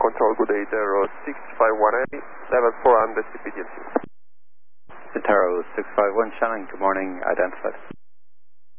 Control, good day, Zero 651A, level 400 CPDLC. Centauro 651 Shannon, good morning, identified.